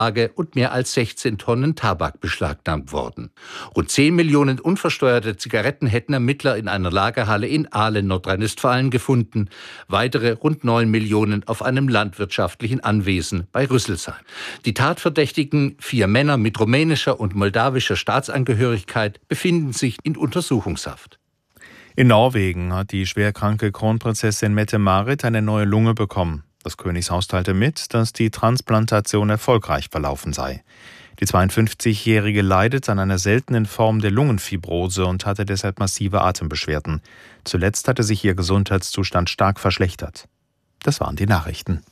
und mehr als 16 Tonnen Tabak beschlagnahmt worden. Rund 10 Millionen unversteuerte Zigaretten hätten Ermittler in einer Lagerhalle in Ahlen, Nordrhein-Westfalen gefunden. Weitere rund 9 Millionen auf einem landwirtschaftlichen Anwesen bei Rüsselsheim. Die Tatverdächtigen, 4 Männer mit rumänischer und moldawischer Staatsangehörigkeit, befinden sich in Untersuchungshaft. In Norwegen hat die schwerkranke Kronprinzessin Mette-Marit eine neue Lunge bekommen. Das Königshaus teilte mit, dass die Transplantation erfolgreich verlaufen sei. Die 52-Jährige leidet an einer seltenen Form der Lungenfibrose und hatte deshalb massive Atembeschwerden. Zuletzt hatte sich ihr Gesundheitszustand stark verschlechtert. Das waren die Nachrichten.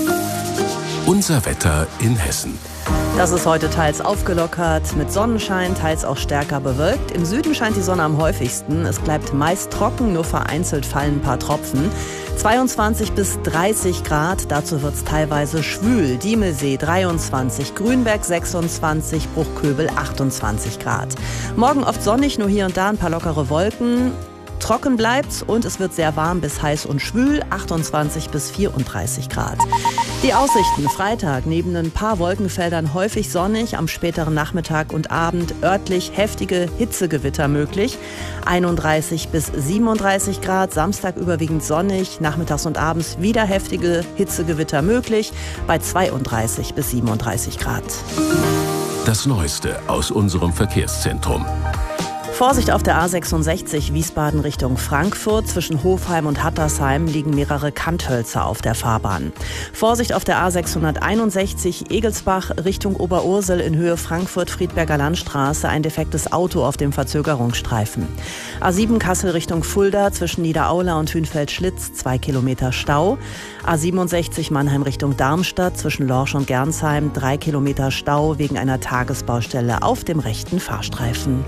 Unser Wetter in Hessen. Das ist heute teils aufgelockert mit Sonnenschein, teils auch stärker bewölkt. Im Süden scheint die Sonne am häufigsten. Es bleibt meist trocken, nur vereinzelt fallen ein paar Tropfen. 22 bis 30 Grad, dazu wird es teilweise schwül. Diemelsee 23, Grünberg 26, Bruchköbel 28 Grad. Morgen oft sonnig, nur hier und da ein paar lockere Wolken. Trocken bleibt's und es wird sehr warm bis heiß und schwül, 28 bis 34 Grad. Die Aussichten: Freitag neben ein paar Wolkenfeldern häufig sonnig, am späteren Nachmittag und Abend örtlich heftige Hitzegewitter möglich, 31 bis 37 Grad. Samstag überwiegend sonnig, nachmittags und abends wieder heftige Hitzegewitter möglich, bei 32 bis 37 Grad. Das Neueste aus unserem Verkehrszentrum. Vorsicht auf der A66 Wiesbaden Richtung Frankfurt. Zwischen Hofheim und Hattersheim liegen mehrere Kanthölzer auf der Fahrbahn. Vorsicht auf der A661 Egelsbach Richtung Oberursel in Höhe Frankfurt-Friedberger Landstraße. Ein defektes Auto auf dem Verzögerungsstreifen. A7 Kassel Richtung Fulda zwischen Niederaula und Hünfeld-Schlitz 2 Kilometer Stau. A67 Mannheim Richtung Darmstadt zwischen Lorsch und Gernsheim 3 Kilometer Stau wegen einer Tagesbaustelle auf dem rechten Fahrstreifen.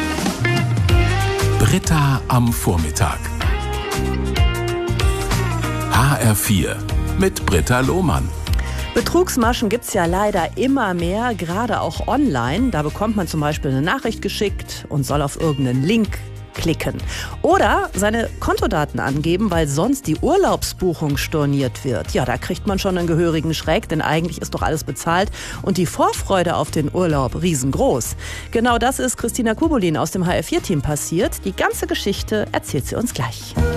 Britta am Vormittag. HR4 mit Britta Lohmann. Betrugsmaschen gibt's ja leider immer mehr, gerade auch online. Da bekommt man zum Beispiel eine Nachricht geschickt und soll auf irgendeinen Link klicken. Oder seine Kontodaten angeben, weil sonst die Urlaubsbuchung storniert wird. Ja, da kriegt man schon einen gehörigen Schreck, denn eigentlich ist doch alles bezahlt und die Vorfreude auf den Urlaub riesengroß. Genau das ist Christina Kubulin aus dem HR4-Team passiert. Die ganze Geschichte erzählt sie uns gleich.